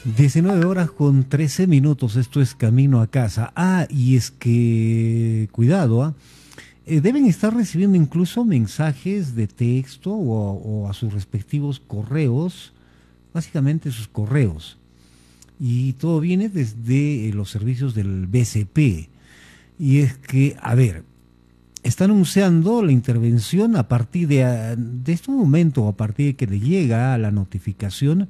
19 horas con 13 minutos, esto es Camino a Casa. Y es que, cuidado, deben estar recibiendo incluso mensajes de texto o a sus respectivos correos, básicamente sus correos. Y todo viene desde los servicios del BCP. Y es que, a ver, está anunciando la intervención a partir de este momento, a partir de que le llega la notificación,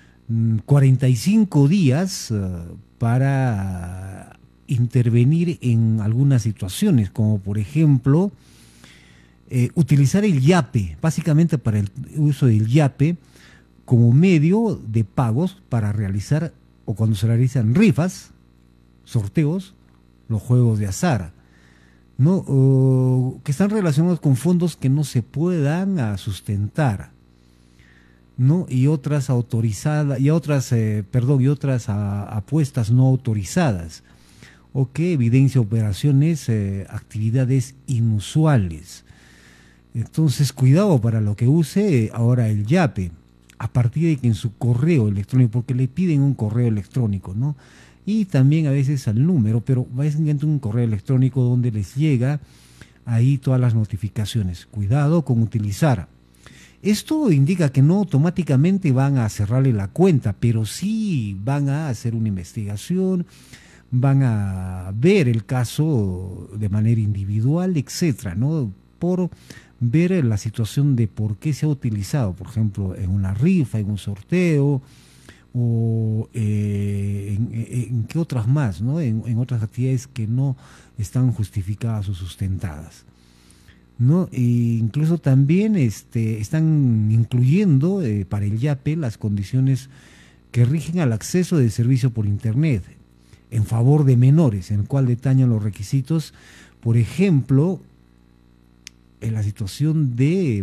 45 días para intervenir en algunas situaciones, como por ejemplo utilizar el YAPE, básicamente para el uso del YAPE como medio de pagos para realizar o cuando se realizan rifas, sorteos, los juegos de azar, ¿no? Que están relacionados con fondos que no se puedan sustentar, ¿no? Y otras autorizadas y otras apuestas no autorizadas, o que evidencia operaciones, actividades inusuales. Entonces, cuidado para lo que use ahora el YAPE, a partir de que en su correo electrónico, porque le piden un correo electrónico, ¿no? Y también a veces al número, pero básicamente un correo electrónico donde les llega ahí todas las notificaciones. Cuidado con utilizar. Esto indica que no automáticamente van a cerrarle la cuenta, pero sí van a hacer una investigación, van a ver el caso de manera individual, etcétera, ¿no? Por ver la situación de por qué se ha utilizado, por ejemplo, en una rifa, en un sorteo, o en qué otras más, ¿no? En otras actividades que no están justificadas o sustentadas, ¿no? E incluso también están incluyendo para el YAPE las condiciones que rigen al acceso de servicio por Internet en favor de menores, en el cual detallan los requisitos, por ejemplo, en la situación de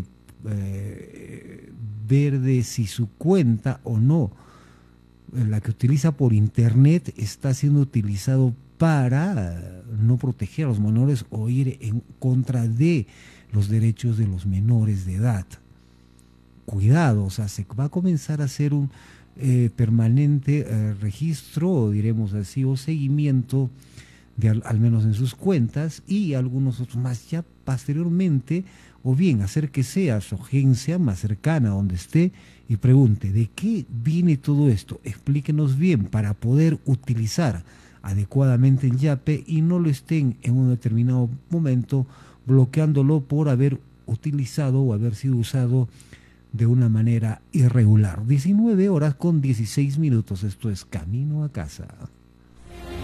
ver de si su cuenta o no, la que utiliza por Internet, está siendo utilizado para no proteger a los menores o ir en contra de los derechos de los menores de edad. Cuidado, o sea, se va a comenzar a hacer un permanente registro, diremos así, o seguimiento de al menos en sus cuentas y algunos otros más ya posteriormente, o bien acérquese a su agencia más cercana donde esté y pregunte de qué viene todo esto, explíquenos bien para poder utilizar adecuadamente el YAPE y no lo estén en un determinado momento bloqueándolo por haber utilizado o haber sido usado de una manera irregular. 19 horas con 16 minutos, esto es Camino a Casa.